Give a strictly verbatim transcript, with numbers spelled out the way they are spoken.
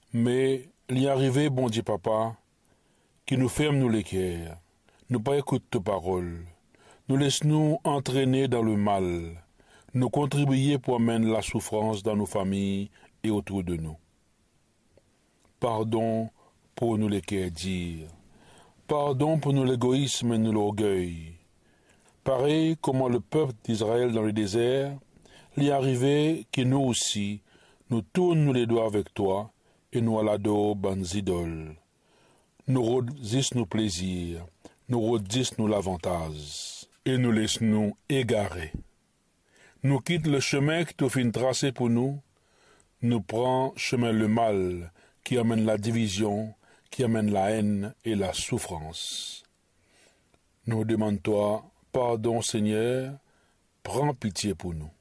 Mais il y arrivé, bon Dieu papa, qui nous ferme nous les cœurs, nous pas écoute tes paroles, nous laisse nous entraîner dans le mal, nous contribuer pour amener la souffrance dans nos familles et autour de nous. Pardon pour nous les cœurs dire, pardon pour nous l'égoïsme et nous l'orgueil. Pareil comment le peuple d'Israël dans le désert, l'y arrivé que nous aussi, nous tournons les doigts avec toi et nous aladons bonnes idoles. Nous redisons nos plaisirs, nous redisons nous l'avantage et nous laissons nous égarer. Nous quittons le chemin que tu fin tracé pour nous, nous prenons chemin le mal qui amène la division, qui amène la haine et la souffrance. Nous demandons toi, pardon Seigneur, prends pitié pour nous.